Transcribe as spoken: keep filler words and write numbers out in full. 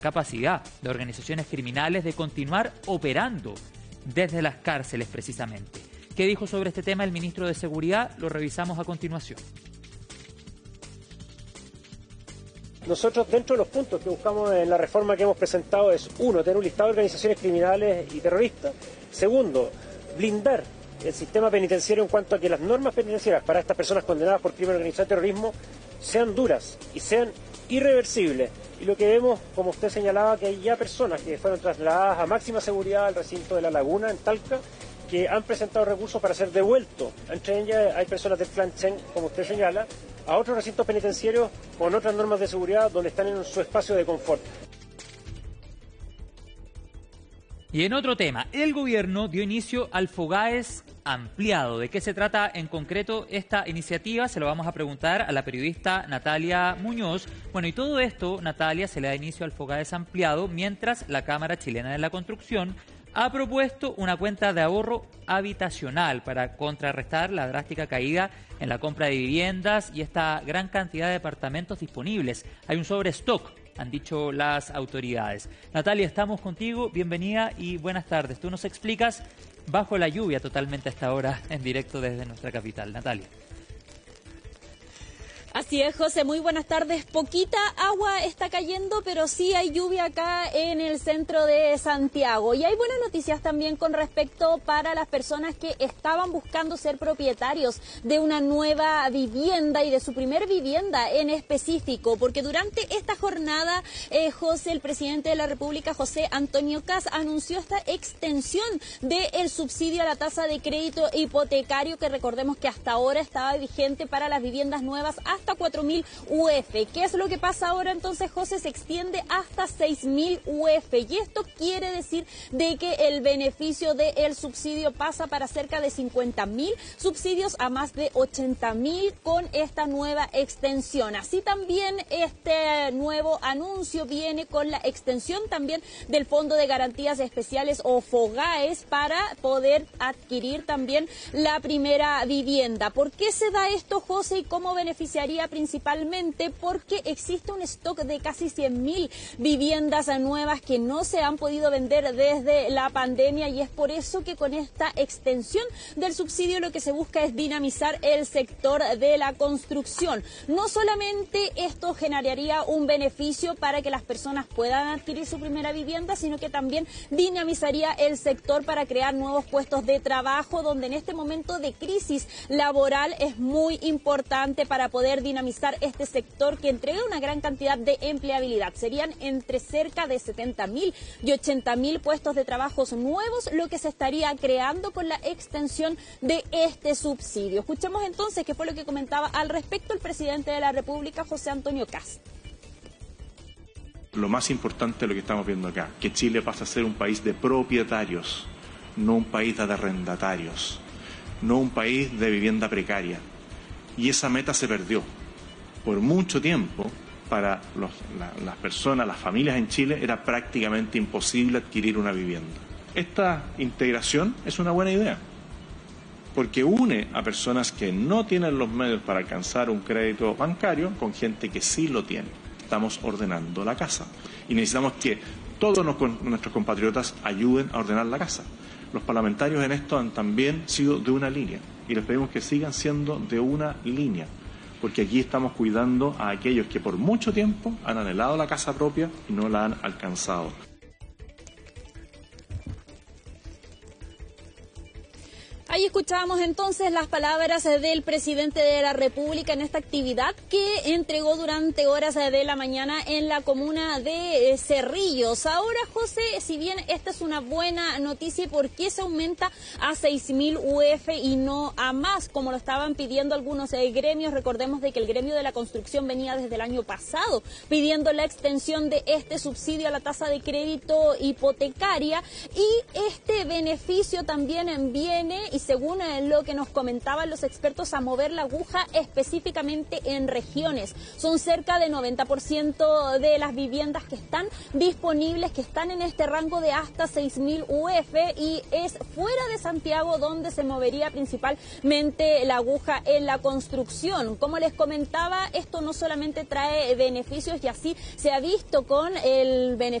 capacidad de organizaciones criminales de continuar operando desde las cárceles precisamente. ¿Qué dijo sobre este tema el ministro de Seguridad? Lo revisamos a continuación. Nosotros, dentro de los puntos que buscamos en la reforma que hemos presentado, es uno, tener un listado de organizaciones criminales y terroristas. Segundo, blindar el sistema penitenciario en cuanto a que las normas penitenciarias para estas personas condenadas por crimen organizado y terrorismo sean duras y sean irreversibles. Y lo que vemos, como usted señalaba, que hay ya personas que fueron trasladadas a máxima seguridad al recinto de La Laguna, en Talca, que han presentado recursos para ser devueltos. Entre ellas hay personas del clan Chen, como usted señala, a otros recintos penitenciarios con otras normas de seguridad donde están en su espacio de confort. Y en otro tema, el gobierno dio inicio al Fogaes ampliado. ¿De qué se trata en concreto esta iniciativa? Se lo vamos a preguntar a la periodista Natalia Muñoz. Bueno, y todo esto, Natalia, se le da inicio al Fogaes ampliado mientras la Cámara Chilena de la Construcción ha propuesto una cuenta de ahorro habitacional para contrarrestar la drástica caída en la compra de viviendas y esta gran cantidad de departamentos disponibles. Hay un sobrestock, han dicho las autoridades. Natalia, estamos contigo, bienvenida y buenas tardes. Tú nos explicas bajo la lluvia totalmente a esta hora en directo desde nuestra capital. Natalia. Así es, José, muy buenas tardes. Poquita agua está cayendo, pero sí hay lluvia acá en el centro de Santiago. Y hay buenas noticias también con respecto para las personas que estaban buscando ser propietarios de una nueva vivienda y de su primer vivienda en específico, porque durante esta jornada, eh, José, el presidente de la República, José Antonio Kast, anunció esta extensión del subsidio a la tasa de crédito hipotecario que recordemos que hasta ahora estaba vigente para las viviendas nuevas hasta hasta cuatro mil U F. ¿Qué es lo que pasa ahora entonces, José? Se extiende hasta seis mil U F y esto quiere decir de que el beneficio del subsidio pasa para cerca de cincuenta mil subsidios a más de ochenta mil con esta nueva extensión. Así también este nuevo anuncio viene con la extensión también del Fondo de Garantías Especiales o FOGAES para poder adquirir también la primera vivienda. ¿Por qué se da esto, José, y cómo beneficiaría? Principalmente porque existe un stock de casi cien mil viviendas nuevas que no se han podido vender desde la pandemia y es por eso que con esta extensión del subsidio lo que se busca es dinamizar el sector de la construcción. No solamente esto generaría un beneficio para que las personas puedan adquirir su primera vivienda, sino que también dinamizaría el sector para crear nuevos puestos de trabajo, donde en este momento de crisis laboral es muy importante para poder dinamizar este sector que entrega una gran cantidad de empleabilidad. Serían entre cerca de setenta mil y ochenta mil puestos de trabajo nuevos lo que se estaría creando con la extensión de este subsidio. Escuchemos entonces qué fue lo que comentaba al respecto el presidente de la República, José Antonio Kast. Lo más importante es lo que estamos viendo acá, que Chile pasa a ser un país de propietarios, no un país de arrendatarios, no un país de vivienda precaria. Y esa meta se perdió. Por mucho tiempo, para los, la, las personas, las familias en Chile, era prácticamente imposible adquirir una vivienda. Esta integración es una buena idea, porque une a personas que no tienen los medios para alcanzar un crédito bancario con gente que sí lo tiene. Estamos ordenando la casa y necesitamos que todos nuestros compatriotas ayuden a ordenar la casa. Los parlamentarios en esto han también sido de una línea y les pedimos que sigan siendo de una línea, porque aquí estamos cuidando a aquellos que por mucho tiempo han anhelado la casa propia y no la han alcanzado. Ahí escuchábamos entonces las palabras del presidente de la República en esta actividad que entregó durante horas de la mañana en la comuna de Cerrillos. Ahora, José, si bien esta es una buena noticia, ¿por qué se aumenta a seis mil U F y no a más, como lo estaban pidiendo algunos eh, gremios? Recordemos de que el gremio de la construcción venía desde el año pasado pidiendo la extensión de este subsidio a la tasa de crédito hipotecaria y este beneficio también viene y según lo que nos comentaban los expertos, a mover la aguja específicamente en regiones. Son cerca de noventa por ciento de las viviendas que están disponibles, que están en este rango de hasta seis mil U F, y es fuera de Santiago donde se movería principalmente la aguja en la construcción. Como les comentaba, esto no solamente trae beneficios, y así se ha visto con el beneficio